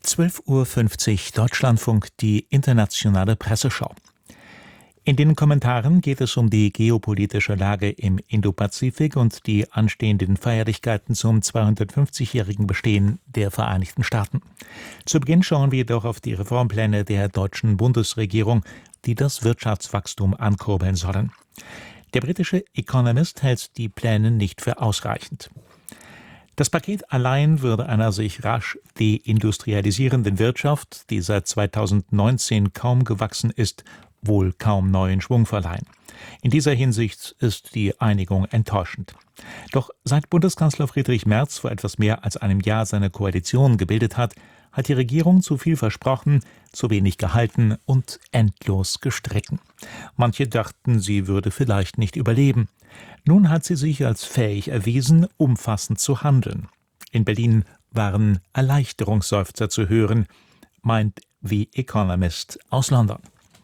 12:50 Uhr Deutschlandfunk, die internationale Presseschau. In den Kommentaren geht es um die geopolitische Lage im Indopazifik und die anstehenden Feierlichkeiten zum 250-jährigen Bestehen der Vereinigten Staaten. Zu Beginn schauen wir jedoch auf die Reformpläne der deutschen Bundesregierung, die das Wirtschaftswachstum ankurbeln sollen. Der britische Economist hält die Pläne nicht für ausreichend. Das Paket allein würde einer sich rasch deindustrialisierenden Wirtschaft, die seit 2019 kaum gewachsen ist, wohl kaum neuen Schwung verleihen. In dieser Hinsicht ist die Einigung enttäuschend. Doch seit Bundeskanzler Friedrich Merz vor etwas mehr als einem Jahr seine Koalition gebildet hat, hat die Regierung zu viel versprochen, zu wenig gehalten und endlos gestritten. Manche dachten, sie würde vielleicht nicht überleben. Nun hat sie sich als fähig erwiesen, umfassend zu handeln. In Berlin waren Erleichterungsseufzer zu hören, meint The Economist aus London.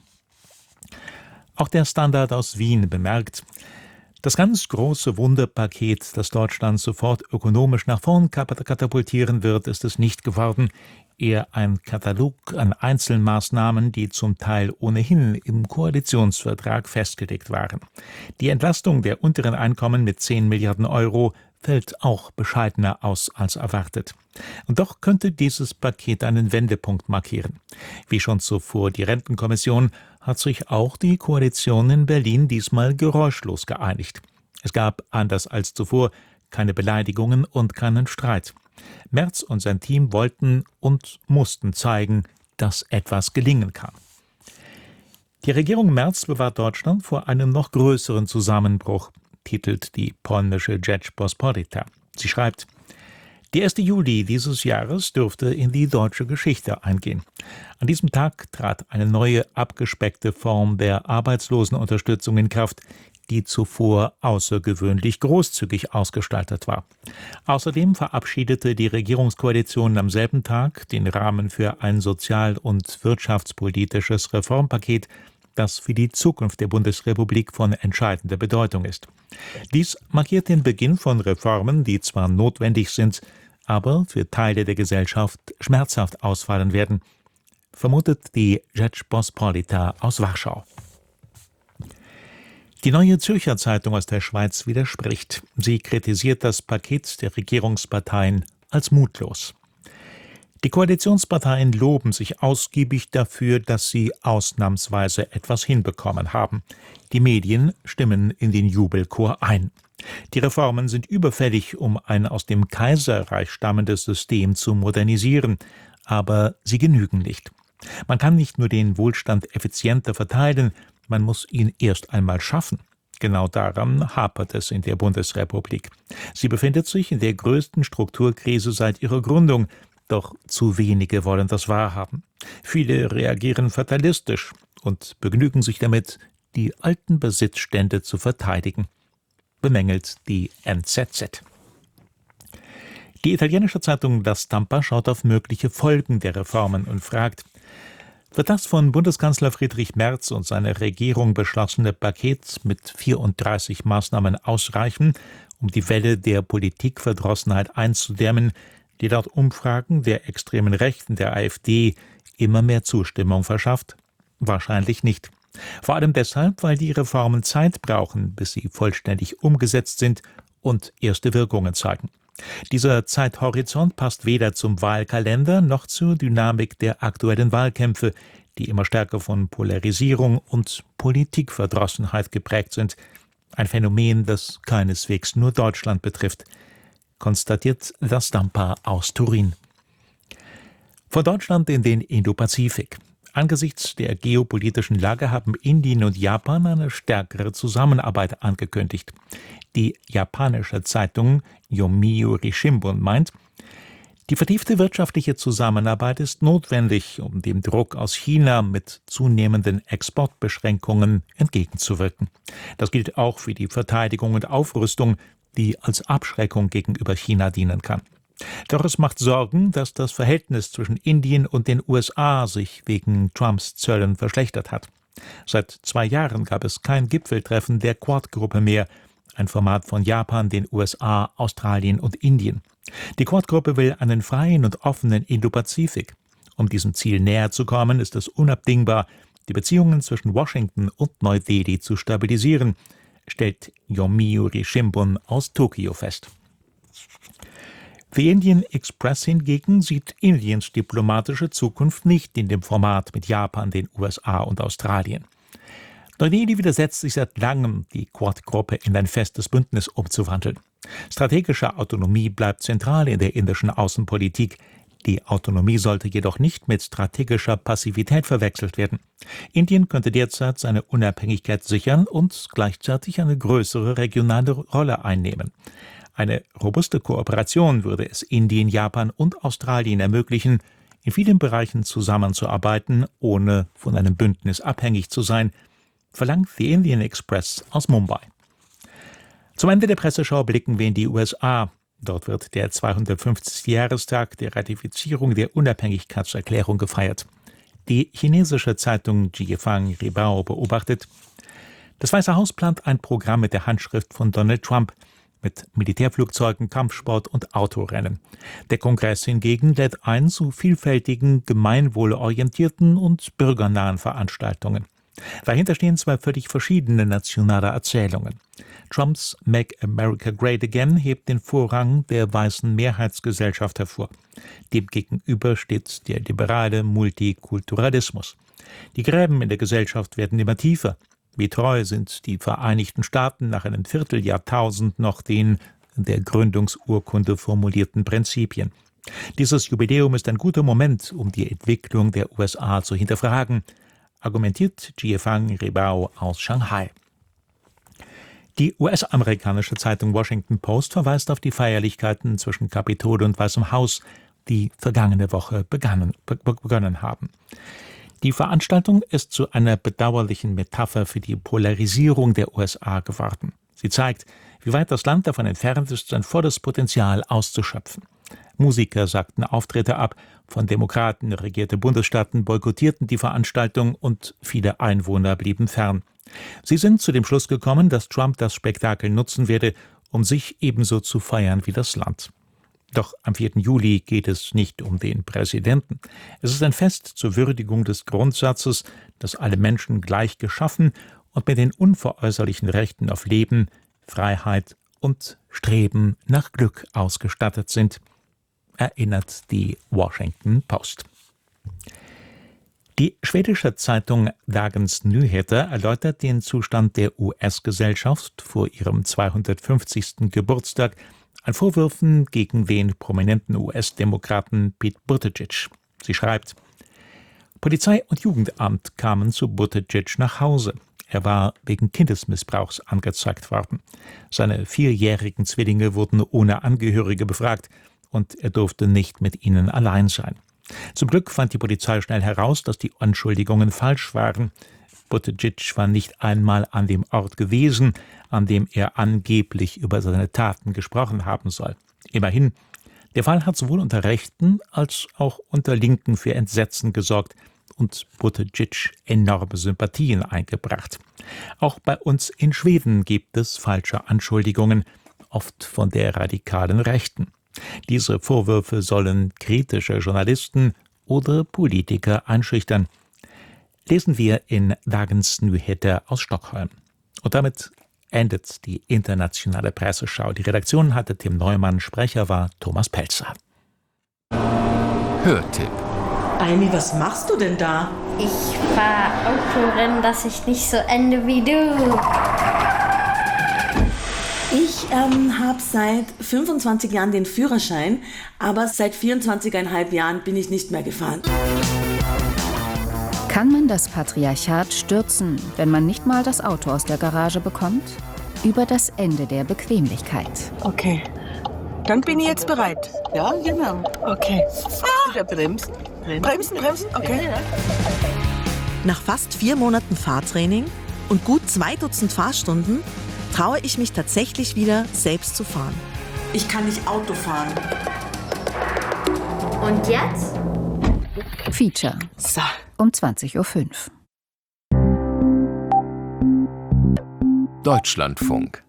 Auch der Standard aus Wien bemerkt, das ganz große Wunderpaket, das Deutschland sofort ökonomisch nach vorn katapultieren wird, ist es nicht geworden. Eher ein Katalog an Einzelmaßnahmen, die zum Teil ohnehin im Koalitionsvertrag festgelegt waren. Die Entlastung der unteren Einkommen mit 10 Milliarden Euro fällt auch bescheidener aus als erwartet. Und doch könnte dieses Paket einen Wendepunkt markieren. Wie schon zuvor die Rentenkommission hat sich auch die Koalition in Berlin diesmal geräuschlos geeinigt. Es gab, anders als zuvor, keine Beleidigungen und keinen Streit. Merz und sein Team wollten und mussten zeigen, dass etwas gelingen kann. Die Regierung Merz bewahrt Deutschland vor einem noch größeren Zusammenbruch, titelt die polnische Rzeczpospolita. Sie schreibt, der 1. Juli dieses Jahres dürfte in die deutsche Geschichte eingehen. An diesem Tag trat eine neue, abgespeckte Form der Arbeitslosenunterstützung in Kraft, die zuvor außergewöhnlich großzügig ausgestaltet war. Außerdem verabschiedete die Regierungskoalition am selben Tag den Rahmen für ein sozial- und wirtschaftspolitisches Reformpaket, das für die Zukunft der Bundesrepublik von entscheidender Bedeutung ist. Dies markiert den Beginn von Reformen, die zwar notwendig sind, aber für Teile der Gesellschaft schmerzhaft ausfallen werden, vermutet die Rzeczpospolita aus Warschau. Die Neue Zürcher Zeitung aus der Schweiz widerspricht. Sie kritisiert das Paket der Regierungsparteien als mutlos. Die Koalitionsparteien loben sich ausgiebig dafür, dass sie ausnahmsweise etwas hinbekommen haben. Die Medien stimmen in den Jubelchor ein. Die Reformen sind überfällig, um ein aus dem Kaiserreich stammendes System zu modernisieren, aber sie genügen nicht. Man kann nicht nur den Wohlstand effizienter verteilen, man muss ihn erst einmal schaffen. Genau daran hapert es in der Bundesrepublik. Sie befindet sich in der größten Strukturkrise seit ihrer Gründung, doch zu wenige wollen das wahrhaben. Viele reagieren fatalistisch und begnügen sich damit, die alten Besitzstände zu verteidigen, bemängelt die NZZ. Die italienische Zeitung La Stampa schaut auf mögliche Folgen der Reformen und fragt, wird das von Bundeskanzler Friedrich Merz und seiner Regierung beschlossene Paket mit 34 Maßnahmen ausreichen, um die Welle der Politikverdrossenheit einzudämmen, die laut Umfragen der extremen Rechten der AfD immer mehr Zustimmung verschafft? Wahrscheinlich nicht. Vor allem deshalb, weil die Reformen Zeit brauchen, bis sie vollständig umgesetzt sind und erste Wirkungen zeigen. Dieser Zeithorizont passt weder zum Wahlkalender noch zur Dynamik der aktuellen Wahlkämpfe, die immer stärker von Polarisierung und Politikverdrossenheit geprägt sind. Ein Phänomen, das keineswegs nur Deutschland betrifft, konstatiert La Stampa aus Turin. Von Deutschland in den Indopazifik. Angesichts der geopolitischen Lage haben Indien und Japan eine stärkere Zusammenarbeit angekündigt. Die japanische Zeitung Yomiuri Shimbun meint, die vertiefte wirtschaftliche Zusammenarbeit ist notwendig, um dem Druck aus China mit zunehmenden Exportbeschränkungen entgegenzuwirken. Das gilt auch für die Verteidigung und Aufrüstung, die als Abschreckung gegenüber China dienen kann. Doch es macht Sorgen, dass das Verhältnis zwischen Indien und den USA sich wegen Trumps Zöllen verschlechtert hat. Seit 2 Jahren gab es kein Gipfeltreffen der Quad-Gruppe mehr, ein Format von Japan, den USA, Australien und Indien. Die Quad-Gruppe will einen freien und offenen Indopazifik. Um diesem Ziel näher zu kommen, ist es unabdingbar, die Beziehungen zwischen Washington und Neu-Delhi zu stabilisieren, stellt Yomiuri Shimbun aus Tokio fest. The Indian Express hingegen sieht Indiens diplomatische Zukunft nicht in dem Format mit Japan, den USA und Australien. Neu-Delhi widersetzt sich seit langem, die Quad-Gruppe in ein festes Bündnis umzuwandeln. Strategische Autonomie bleibt zentral in der indischen Außenpolitik. Die Autonomie sollte jedoch nicht mit strategischer Passivität verwechselt werden. Indien könnte derzeit seine Unabhängigkeit sichern und gleichzeitig eine größere regionale Rolle einnehmen. Eine robuste Kooperation würde es Indien, Japan und Australien ermöglichen, in vielen Bereichen zusammenzuarbeiten, ohne von einem Bündnis abhängig zu sein, verlangt The Indian Express aus Mumbai. Zum Ende der Presseschau blicken wir in die USA. Dort wird der 250. Jahrestag der Ratifizierung der Unabhängigkeitserklärung gefeiert. Die chinesische Zeitung Jiefang Ribao beobachtet: Das Weiße Haus plant ein Programm mit der Handschrift von Donald Trump, mit Militärflugzeugen, Kampfsport und Autorennen. Der Kongress hingegen lädt ein zu vielfältigen, gemeinwohlorientierten und bürgernahen Veranstaltungen. Dahinter stehen zwei völlig verschiedene nationale Erzählungen. Trumps Make America Great Again hebt den Vorrang der weißen Mehrheitsgesellschaft hervor. Demgegenüber steht der liberale Multikulturalismus. Die Gräben in der Gesellschaft werden immer tiefer. Wie treu sind die Vereinigten Staaten nach einem Vierteljahrtausend noch den in der Gründungsurkunde formulierten Prinzipien? Dieses Jubiläum ist ein guter Moment, um die Entwicklung der USA zu hinterfragen, argumentiert Jiefang Ribao aus Shanghai. Die US-amerikanische Zeitung Washington Post verweist auf die Feierlichkeiten zwischen Kapitol und Weißem Haus, die vergangene Woche begonnen haben. Die Veranstaltung ist zu einer bedauerlichen Metapher für die Polarisierung der USA geworden. Sie zeigt, wie weit das Land davon entfernt ist, sein volles Potenzial auszuschöpfen. Musiker sagten Auftritte ab, von Demokraten regierte Bundesstaaten boykottierten die Veranstaltung und viele Einwohner blieben fern. Sie sind zu dem Schluss gekommen, dass Trump das Spektakel nutzen werde, um sich ebenso zu feiern wie das Land. Doch am 4. Juli geht es nicht um den Präsidenten. Es ist ein Fest zur Würdigung des Grundsatzes, dass alle Menschen gleich geschaffen und mit den unveräußerlichen Rechten auf Leben, Freiheit und Streben nach Glück ausgestattet sind, erinnert die Washington Post. Die schwedische Zeitung Dagens Nyheter erläutert den Zustand der US-Gesellschaft vor ihrem 250. Geburtstag an Vorwürfen gegen den prominenten US-Demokraten Pete Buttigieg. Sie schreibt: Polizei und Jugendamt kamen zu Buttigieg nach Hause. Er war wegen Kindesmissbrauchs angezeigt worden. Seine 4-jährigen Zwillinge wurden ohne Angehörige befragt und er durfte nicht mit ihnen allein sein. Zum Glück fand die Polizei schnell heraus, dass die Anschuldigungen falsch waren. Buttigieg war nicht einmal an dem Ort gewesen, an dem er angeblich über seine Taten gesprochen haben soll. Immerhin, der Fall hat sowohl unter Rechten als auch unter Linken für Entsetzen gesorgt und Buttigieg enorme Sympathien eingebracht. Auch bei uns in Schweden gibt es falsche Anschuldigungen, oft von der radikalen Rechten. Diese Vorwürfe sollen kritische Journalisten oder Politiker einschüchtern. Lesen wir in Dagens Nyheter aus Stockholm. Und damit endet die internationale Presseschau. Die Redaktion hatte Tim Neumann, Sprecher war Thomas Pelzer. Hörtipp. Almi, was machst du denn da? Ich fahr Autorennen, dass ich nicht so ende wie du. Ich habe seit 25 Jahren den Führerschein, aber seit 24,5 Jahren bin ich nicht mehr gefahren. Kann man das Patriarchat stürzen, wenn man nicht mal das Auto aus der Garage bekommt? Über das Ende der Bequemlichkeit. Okay, dann bin ich jetzt bereit. Ja, genau. Okay. Wieder bremsen. Bremsen, okay. Ja. Nach fast 4 Monaten Fahrtraining und gut 2 Dutzend Fahrstunden traue ich mich tatsächlich wieder, selbst zu fahren. Ich kann nicht Auto fahren. Und jetzt? Feature. So. Um 20:05 Uhr. Deutschlandfunk.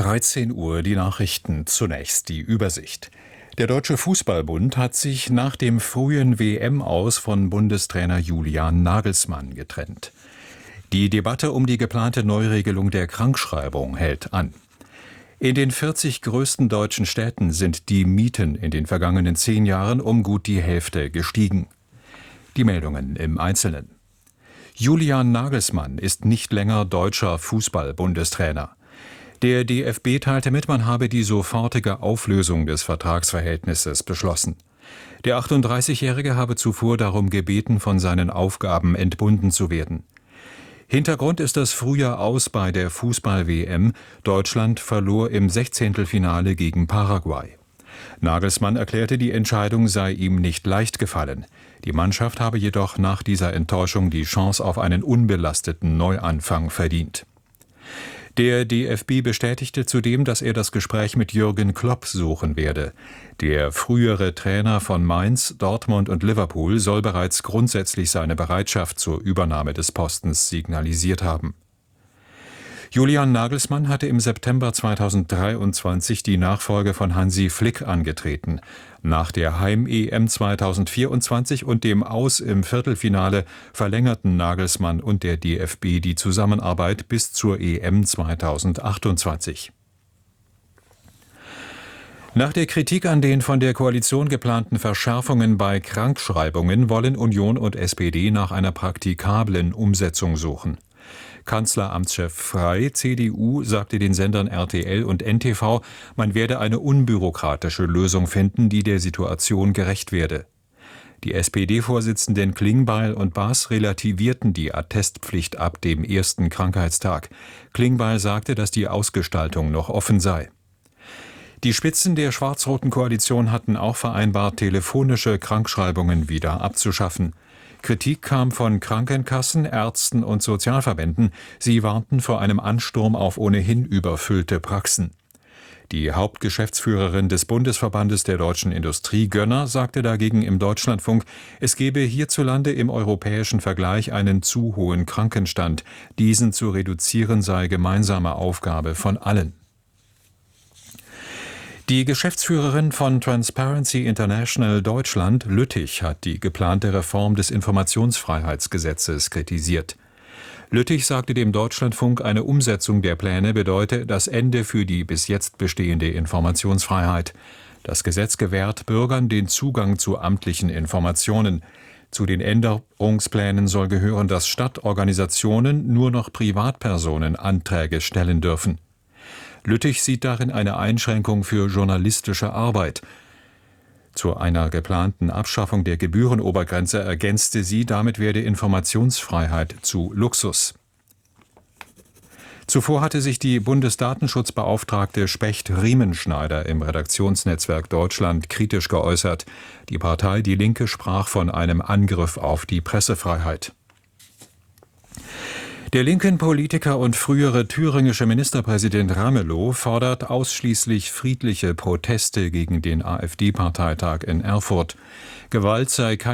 13 Uhr die Nachrichten. Zunächst die Übersicht. Der Deutsche Fußballbund hat sich nach dem frühen WM-Aus von Bundestrainer Julian Nagelsmann getrennt. Die Debatte um die geplante Neuregelung der Krankschreibung hält an. In den 40 größten deutschen Städten sind die Mieten in den vergangenen 10 Jahren um gut die Hälfte gestiegen. Die Meldungen im Einzelnen. Julian Nagelsmann ist nicht länger deutscher Fußball-Bundestrainer. Der DFB teilte mit, man habe die sofortige Auflösung des Vertragsverhältnisses beschlossen. Der 38-Jährige habe zuvor darum gebeten, von seinen Aufgaben entbunden zu werden. Hintergrund ist das frühe Aus bei der Fußball-WM. Deutschland verlor im 16. gegen Paraguay. Nagelsmann erklärte, die Entscheidung sei ihm nicht leicht gefallen. Die Mannschaft habe jedoch nach dieser Enttäuschung die Chance auf einen unbelasteten Neuanfang verdient. Der DFB bestätigte zudem, dass er das Gespräch mit Jürgen Klopp suchen werde. Der frühere Trainer von Mainz, Dortmund und Liverpool soll bereits grundsätzlich seine Bereitschaft zur Übernahme des Postens signalisiert haben. Julian Nagelsmann hatte im September 2023 die Nachfolge von Hansi Flick angetreten. Nach der Heim-EM 2024 und dem Aus im Viertelfinale verlängerten Nagelsmann und der DFB die Zusammenarbeit bis zur EM 2028. Nach der Kritik an den von der Koalition geplanten Verschärfungen bei Krankschreibungen wollen Union und SPD nach einer praktikablen Umsetzung suchen. Kanzleramtschef Frey, CDU, sagte den Sendern RTL und NTV, man werde eine unbürokratische Lösung finden, die der Situation gerecht werde. Die SPD-Vorsitzenden Klingbeil und Baas relativierten die Attestpflicht ab dem ersten Krankheitstag. Klingbeil sagte, dass die Ausgestaltung noch offen sei. Die Spitzen der schwarz-roten Koalition hatten auch vereinbart, telefonische Krankschreibungen wieder abzuschaffen. Kritik kam von Krankenkassen, Ärzten und Sozialverbänden. Sie warnten vor einem Ansturm auf ohnehin überfüllte Praxen. Die Hauptgeschäftsführerin des Bundesverbandes der deutschen Industrie, Gönner, sagte dagegen im Deutschlandfunk, es gebe hierzulande im europäischen Vergleich einen zu hohen Krankenstand. Diesen zu reduzieren sei gemeinsame Aufgabe von allen. Die Geschäftsführerin von Transparency International Deutschland, Lüttich, hat die geplante Reform des Informationsfreiheitsgesetzes kritisiert. Lüttich sagte dem Deutschlandfunk, eine Umsetzung der Pläne bedeute das Ende für die bis jetzt bestehende Informationsfreiheit. Das Gesetz gewährt Bürgern den Zugang zu amtlichen Informationen. Zu den Änderungsplänen soll gehören, dass Stadtorganisationen nur noch Privatpersonen Anträge stellen dürfen. Lüttich sieht darin eine Einschränkung für journalistische Arbeit. Zu einer geplanten Abschaffung der Gebührenobergrenze ergänzte sie, damit werde Informationsfreiheit zu Luxus. Zuvor hatte sich die Bundesdatenschutzbeauftragte Specht-Riemenschneider im Redaktionsnetzwerk Deutschland kritisch geäußert. Die Partei Die Linke sprach von einem Angriff auf die Pressefreiheit. Der linken Politiker und frühere thüringische Ministerpräsident Ramelow fordert ausschließlich friedliche Proteste gegen den AfD-Parteitag in Erfurt. Gewalt sei kein